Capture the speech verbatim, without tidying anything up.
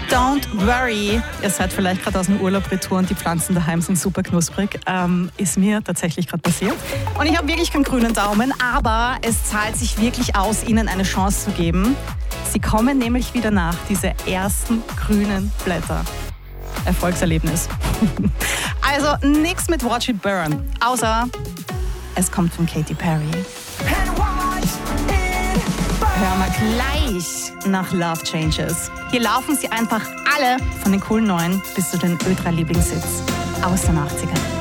Don't worry, ihr seid vielleicht gerade aus dem Urlaub retour und die Pflanzen daheim sind super knusprig. Ähm, ist mir tatsächlich gerade passiert. Und ich habe wirklich keinen grünen Daumen, aber es zahlt sich wirklich aus, ihnen eine Chance zu geben. Sie kommen nämlich wieder nach, diese ersten grünen Blätter. Erfolgserlebnis. Also nichts mit Watch It Burn, außer es kommt von Katy Perry. Hören wir gleich nach Love Changes. Hier laufen sie einfach alle von den coolen Neuen bis zu den Ö drei Lieblingshits aus den achtziger.